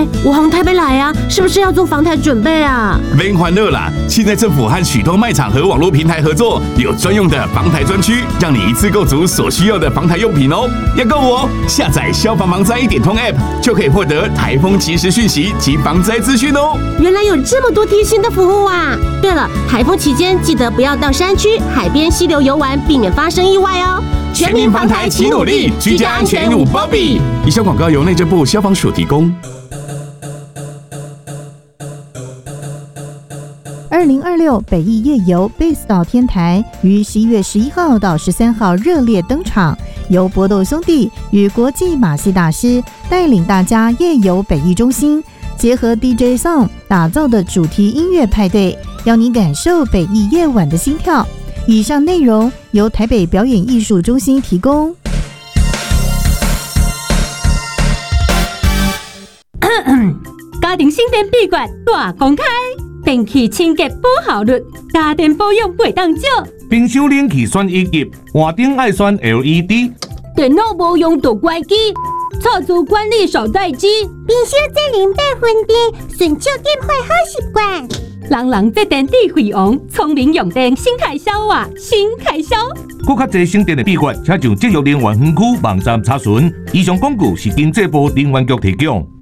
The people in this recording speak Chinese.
我从台北来啊，是不是要做防台准备啊？ 别欢乐啦！现在政府和许多卖场和网络平台合作，有专用的防台专区，让你一次购足所需要的防台用品哦。要购哦，下载消防防灾一点通 App 就可以获得台风即时讯息及防灾资讯哦。 原来有这么多贴心的服务啊！对了，台风期间记得不要到山区、海边、溪流游玩，避免发生意外哦。 全民防台齐努力，居家安全无包庇。以上广告由内政部消防署提供。 2026北艺夜游 Base 岛天台于11月11号到13号热烈登场，由搏斗兄弟与国际马戏大师带领大家夜游北艺中心，结合 DJ Song 打造的主题音乐派对，要你感受北艺夜晚的心跳。以上内容由台北表演艺术中心提供。 家庭省电秘诀大公开，电器清洁保效率，家电保养袂当少。 冰箱冷气选1级，换灯爱选 LED。 电脑无用就关机，厕所管理手待机。 冰箱在0百分电，顺手电坏好习惯。 人这电力费王，聪明用电新开销啊，新开销。 更较侪省电的秘诀，请上节约能源分区网站查询。以上广告是经济部能源局提供。